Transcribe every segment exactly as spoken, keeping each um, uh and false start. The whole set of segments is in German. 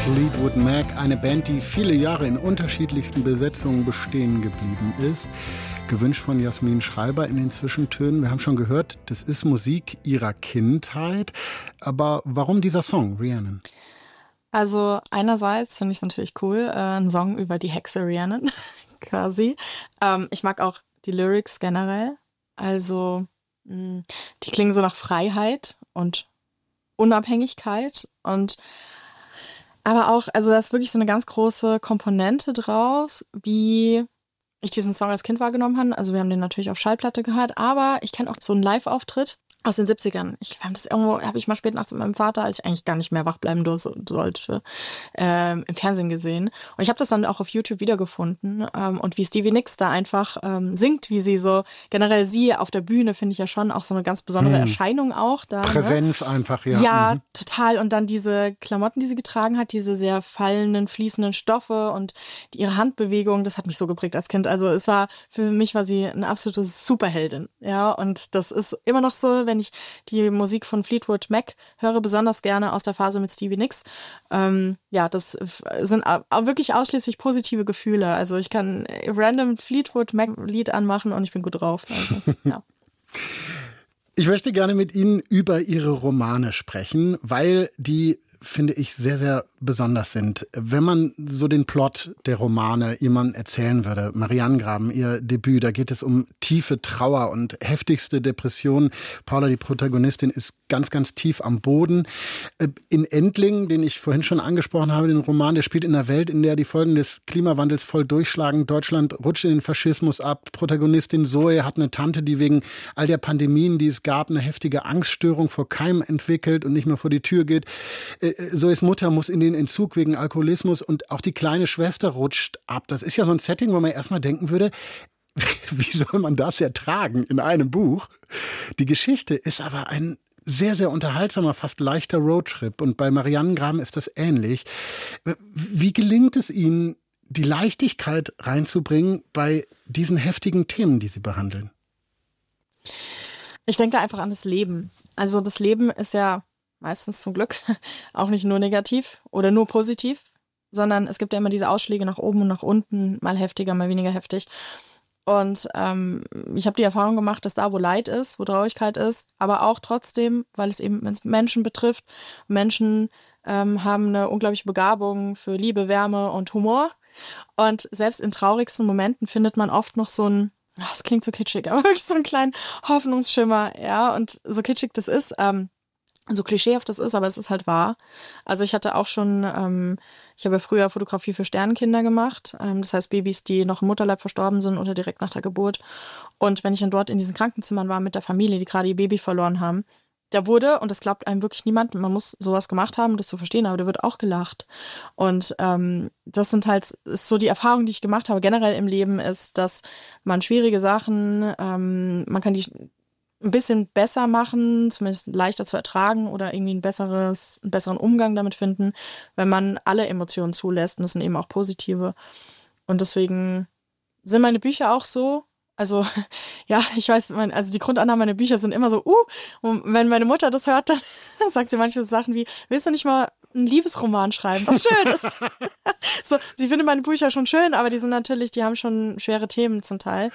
Fleetwood Mac, eine Band, die viele Jahre in unterschiedlichsten Besetzungen bestehen geblieben ist. Gewünscht von Jasmin Schreiber in den Zwischentönen. Wir haben schon gehört, das ist Musik ihrer Kindheit. Aber warum dieser Song, Rhiannon? Also einerseits finde ich es natürlich cool, äh, ein Song über die Hexe Rhiannon, quasi. Ähm, ich mag auch die Lyrics generell. Also mh, die klingen so nach Freiheit und Unabhängigkeit und aber auch, also da ist wirklich so eine ganz große Komponente draus, wie ich diesen Song als Kind wahrgenommen habe. Also wir haben den natürlich auf Schallplatte gehört, aber ich kenne auch so einen Live-Auftritt aus den siebzigern. Ich habe das irgendwo, habe ich mal spät nachts mit meinem Vater, als ich eigentlich gar nicht mehr wach bleiben sollte, ähm, im Fernsehen gesehen. Und ich habe das dann auch auf YouTube wiedergefunden. Ähm, und wie Stevie Nicks da einfach ähm, singt, wie sie so, generell sie auf der Bühne, finde ich ja schon auch so eine ganz besondere hm. Erscheinung auch da. Präsenz ne? einfach, ja. Ja, mhm. total. Und dann diese Klamotten, die sie getragen hat, diese sehr fallenden, fließenden Stoffe und die, ihre Handbewegung, das hat mich so geprägt als Kind. Also es war, für mich war sie eine absolute Superheldin. Ja, und das ist immer noch so, wenn ich die Musik von Fleetwood Mac höre, besonders gerne aus der Phase mit Stevie Nicks. Ähm, ja, das sind auch wirklich ausschließlich positive Gefühle. Also ich kann random Fleetwood Mac Lied anmachen und ich bin gut drauf. Also, ja. Ich möchte gerne mit Ihnen über Ihre Romane sprechen, weil die, finde ich, sehr, sehr besonders sind. Wenn man so den Plot der Romane jemandem erzählen würde, Marianengraben, ihr Debüt, da geht es um tiefe Trauer und heftigste Depressionen. Paula, die Protagonistin, ist ganz, ganz tief am Boden. In Endling, den ich vorhin schon angesprochen habe, den Roman, der spielt in einer Welt, in der die Folgen des Klimawandels voll durchschlagen. Deutschland rutscht in den Faschismus ab. Protagonistin Zoe hat eine Tante, die wegen all der Pandemien, die es gab, eine heftige Angststörung vor Keim entwickelt und nicht mehr vor die Tür geht. Zoes Mutter muss in den Entzug wegen Alkoholismus und auch die kleine Schwester rutscht ab. Das ist ja so ein Setting, wo man erstmal denken würde, wie soll man das ertragen in einem Buch? Die Geschichte ist aber ein sehr, sehr unterhaltsamer, fast leichter Roadtrip. Und bei Marianengraben ist das ähnlich. Wie gelingt es Ihnen, die Leichtigkeit reinzubringen bei diesen heftigen Themen, die Sie behandeln? Ich denke da einfach an das Leben. Also das Leben ist ja meistens zum Glück auch nicht nur negativ oder nur positiv, sondern es gibt ja immer diese Ausschläge nach oben und nach unten, mal heftiger, mal weniger heftig. Und ähm, ich habe die Erfahrung gemacht, dass da, wo Leid ist, wo Traurigkeit ist, aber auch trotzdem, weil es eben Menschen betrifft, Menschen ähm, haben eine unglaubliche Begabung für Liebe, Wärme und Humor. Und selbst in traurigsten Momenten findet man oft noch so ein, das klingt so kitschig, aber wirklich so einen kleinen Hoffnungsschimmer. Ja, und so kitschig das ist, ähm, so klischeehaft das ist, aber es ist halt wahr. Also ich hatte auch schon, ähm, ich habe früher Fotografie für Sternkinder gemacht, ähm, das heißt Babys, die noch im Mutterleib verstorben sind oder direkt nach der Geburt. Und wenn ich dann dort in diesen Krankenzimmern war mit der Familie, die gerade ihr Baby verloren haben, da wurde, und das glaubt einem wirklich niemand, man muss sowas gemacht haben, um das zu verstehen, aber da wird auch gelacht. Und ähm, das sind halt, ist so die Erfahrung, die ich gemacht habe, generell im Leben ist, dass man schwierige Sachen, ähm, man kann die ein bisschen besser machen, zumindest leichter zu ertragen oder irgendwie ein besseres, einen besseren Umgang damit finden, wenn man alle Emotionen zulässt. Und das sind eben auch positive. Und deswegen sind meine Bücher auch so. Also, ja, ich weiß, mein, also die Grundannahmen meiner Bücher sind immer so, uh, und wenn meine Mutter das hört, dann sagt sie manche Sachen wie, willst du nicht mal einen Liebesroman schreiben, was schön ist? So, sie findet meine Bücher schon schön, aber die sind natürlich, die haben schon schwere Themen zum Teil.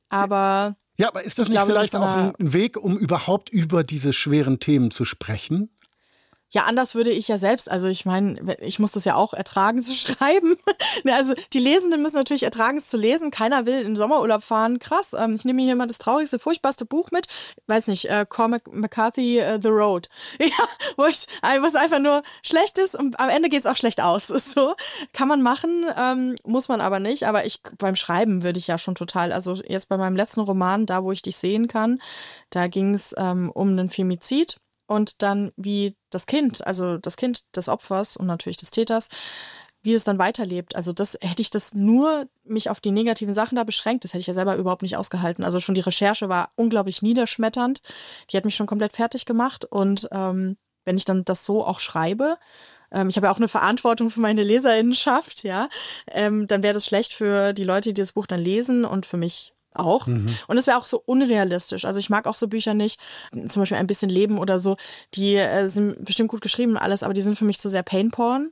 Aber ja, aber ist das ich nicht glaube, vielleicht so auch eine, ein Weg, um überhaupt über diese schweren Themen zu sprechen? Ja, anders würde ich ja selbst, also ich meine, ich muss das ja auch ertragen zu schreiben. Also die Lesenden müssen natürlich ertragen, es zu lesen. Keiner will in den Sommerurlaub fahren. Krass, ähm, ich nehme hier mal das traurigste, furchtbarste Buch mit. Weiß nicht, äh, Cormac McCarthy, uh, The Road. Ja, wo ich, was einfach nur schlecht ist und am Ende geht's auch schlecht aus. Ist so, kann man machen, ähm, muss man aber nicht. Aber ich beim Schreiben würde ich ja schon total, also jetzt bei meinem letzten Roman, Da, wo ich dich sehen kann, da ging es ähm, um einen Femizid. Und dann wie das Kind, also das Kind des Opfers und natürlich des Täters, wie es dann weiterlebt. Also das hätte ich das nur mich auf die negativen Sachen da beschränkt, das hätte ich ja selber überhaupt nicht ausgehalten. Also schon die Recherche war unglaublich niederschmetternd. Die hat mich schon komplett fertig gemacht. Und ähm, wenn ich dann das so auch schreibe, ähm, ich habe ja auch eine Verantwortung für meine Leserinnenschaft, ja, ähm, dann wäre das schlecht für die Leute, die das Buch dann lesen und für mich auch. Mhm. Und es wäre auch so unrealistisch. Also ich mag auch so Bücher nicht, zum Beispiel Ein bisschen Leben oder so, die äh, sind bestimmt gut geschrieben und alles, aber die sind für mich zu sehr Pain-Porn.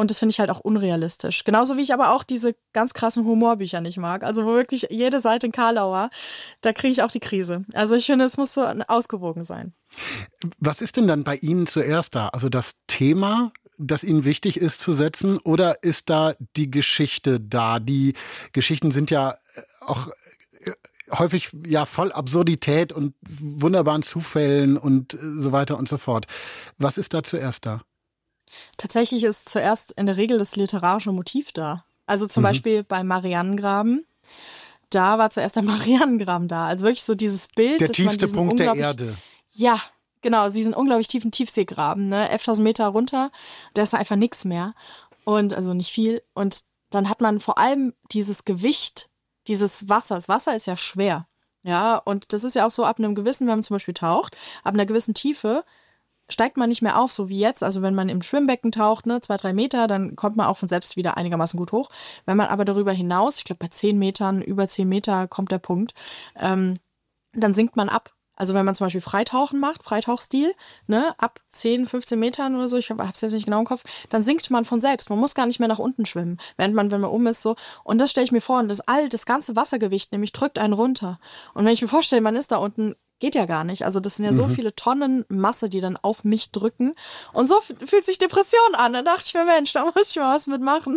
Und das finde ich halt auch unrealistisch. Genauso wie ich aber auch diese ganz krassen Humorbücher nicht mag. Also wo wirklich jede Seite ein Karlauer, da kriege ich auch die Krise. Also ich finde, es muss so ausgewogen sein. Was ist denn dann bei Ihnen zuerst da? Also das Thema, das Ihnen wichtig ist zu setzen, oder ist da die Geschichte da? Die Geschichten sind ja auch häufig ja voll Absurdität und wunderbaren Zufällen und so weiter und so fort. Was ist da zuerst da? Tatsächlich ist zuerst in der Regel das literarische Motiv da. Also zum mhm. Beispiel bei Marianengraben. Da war zuerst der Marianengraben da. Also wirklich so dieses Bild. Der tiefste Punkt der Erde. Ja, genau. Sie sind unglaublich tiefen Tiefseegraben, ne? elftausend Meter runter. Da ist einfach nichts mehr. Und also nicht viel. Und dann hat man vor allem dieses Gewicht dieses Wassers. Wasser ist ja schwer. Ja, und das ist ja auch so ab einem gewissen, wenn man zum Beispiel taucht, ab einer gewissen Tiefe steigt man nicht mehr auf, so wie jetzt. Also wenn man im Schwimmbecken taucht, ne, zwei, drei Meter, dann kommt man auch von selbst wieder einigermaßen gut hoch. Wenn man aber darüber hinaus, ich glaube bei zehn Metern, über zehn Meter kommt der Punkt, ähm, dann sinkt man ab. Also wenn man zum Beispiel Freitauchen macht, Freitauchstil, ne, ab zehn, fünfzehn Metern oder so, ich habe es jetzt nicht genau im Kopf, dann sinkt man von selbst. Man muss gar nicht mehr nach unten schwimmen, während man, wenn man oben ist, so. Und das stelle ich mir vor, und das all, das ganze Wassergewicht nämlich drückt einen runter. Und wenn ich mir vorstelle, man ist da unten, geht ja gar nicht. Also das sind ja so mhm. viele Tonnen Masse, die dann auf mich drücken. Und so f- fühlt sich Depression an. Dann dachte ich mir, Mensch, da muss ich mal was mitmachen.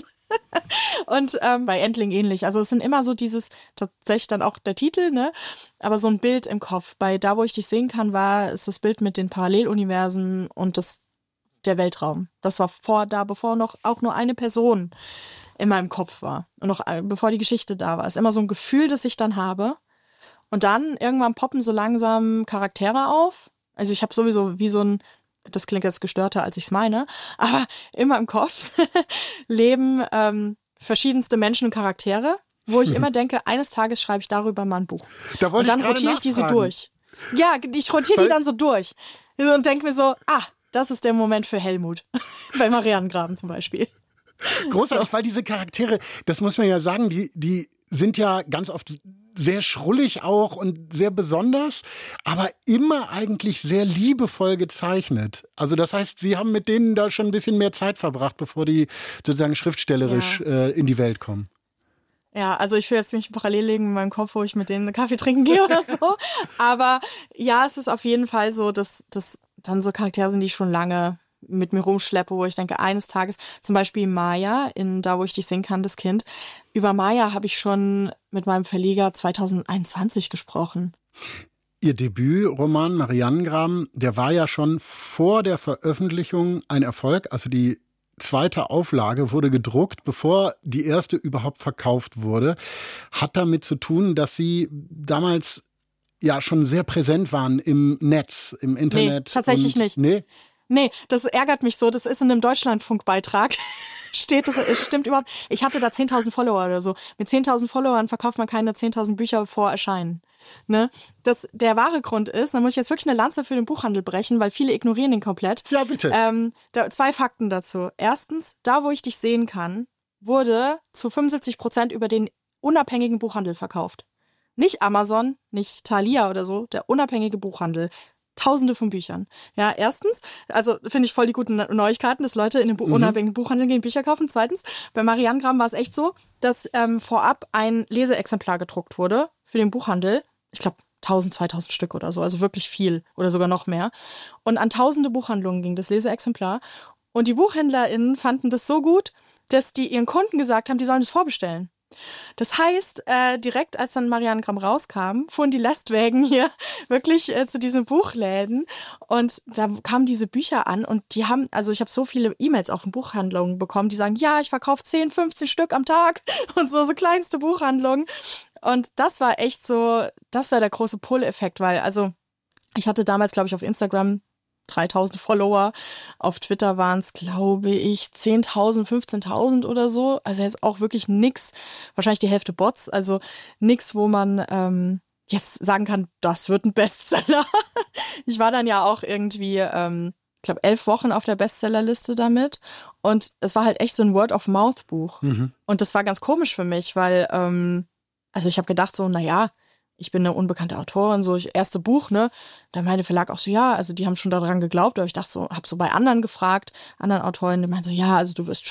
Und ähm, bei Endling ähnlich. Also es sind immer so dieses, tatsächlich dann auch der Titel, ne? Aber so ein Bild im Kopf. Bei Da, wo ich dich sehen kann, war ist das Bild mit den Paralleluniversen und das, der Weltraum. Das war vor, da, bevor noch auch nur eine Person in meinem Kopf war. Und noch äh, bevor die Geschichte da war. Es ist immer so ein Gefühl, das ich dann habe. Und dann irgendwann poppen so langsam Charaktere auf. Also ich habe sowieso wie so ein, das klingt jetzt gestörter, als ich es meine, aber immer im Kopf leben ähm, verschiedenste Menschen und Charaktere, wo ich immer denke, eines Tages schreibe ich darüber mal ein Buch. Da wollte und dann ich rotiere ich diese durch. Ja, ich rotiere die dann so durch. Und denke mir so, ah, das ist der Moment für Helmut. Bei Marianengraben zum Beispiel. Großartig, so. Weil diese Charaktere, das muss man ja sagen, die, die sind ja ganz oft sehr schrullig auch und sehr besonders, aber immer eigentlich sehr liebevoll gezeichnet. Also das heißt, Sie haben mit denen da schon ein bisschen mehr Zeit verbracht, bevor die sozusagen schriftstellerisch ja. äh, in die Welt kommen. Ja, also ich will jetzt nicht parallel legen in meinem Kopf, wo ich mit denen einen Kaffee trinken gehe oder so. Aber ja, es ist auf jeden Fall so, dass das dann so Charaktere sind, die ich schon lange mit mir rumschleppe, wo ich denke, eines Tages, zum Beispiel Maya, in Da, wo ich dich sehen kann, das Kind. Über Maya habe ich schon mit meinem Verleger zwanzig einundzwanzig gesprochen. Ihr Debütroman Marianengraben, der war ja schon vor der Veröffentlichung ein Erfolg. Also die zweite Auflage wurde gedruckt, bevor die erste überhaupt verkauft wurde. Hat damit zu tun, dass Sie damals ja schon sehr präsent waren im Netz, im Internet. Nee, tatsächlich und, nicht. Nee? Nee, das ärgert mich so. Das ist in einem Deutschlandfunk-Beitrag. Steht das, es stimmt überhaupt. Ich hatte da zehntausend Follower oder so. Mit zehntausend Followern verkauft man keine zehntausend Bücher vor Erscheinen. Ne? Das, der wahre Grund ist, da muss ich jetzt wirklich eine Lanze für den Buchhandel brechen, weil viele ignorieren den komplett. Ja, bitte. Ähm, da, zwei Fakten dazu. Erstens, Da, wo ich dich sehen kann, wurde zu fünfundsiebzig Prozent über den unabhängigen Buchhandel verkauft. Nicht Amazon, nicht Thalia oder so, der unabhängige Buchhandel. Tausende von Büchern. Ja, erstens, also finde ich voll die guten Neuigkeiten, dass Leute in den Bu- mhm. unabhängigen Buchhandel gehen, Bücher kaufen. Zweitens, bei Marianengraben war es echt so, dass ähm, vorab ein Leseexemplar gedruckt wurde für den Buchhandel. Ich glaube, tausend, zweitausend Stück oder so, also wirklich viel oder sogar noch mehr. Und an tausende Buchhandlungen ging das Leseexemplar. Und die BuchhändlerInnen fanden das so gut, dass die ihren Kunden gesagt haben, die sollen das vorbestellen. Das heißt, äh, direkt als dann Marianengraben rauskam, fuhren die Lastwägen hier wirklich äh, zu diesen Buchläden und da kamen diese Bücher an und die haben, also ich habe so viele E-Mails auch von Buchhandlungen bekommen, die sagen, ja, ich verkaufe zehn, fünfzehn Stück am Tag und so, so kleinste Buchhandlungen. Und das war echt so, das war der große Pull-Effekt, weil also ich hatte damals, glaube ich, auf Instagram dreitausend Follower. Auf Twitter waren es, glaube ich, zehntausend, fünfzehntausend oder so. Also jetzt auch wirklich nix, wahrscheinlich die Hälfte Bots, also nix, wo man ähm, jetzt sagen kann, das wird ein Bestseller. Ich war dann ja auch irgendwie, ähm, ich glaube, elf Wochen auf der Bestsellerliste damit und es war halt echt so ein Word-of-Mouth-Buch. Mhm. Und das war ganz komisch für mich, weil, ähm, also ich habe gedacht so, naja, ich bin eine unbekannte Autorin, so ich, erste Buch, ne? Da meinte der Verlag auch so, ja, also die haben schon daran geglaubt, aber ich dachte so, hab so bei anderen gefragt, anderen Autorinnen, die meinten so, ja, also du wirst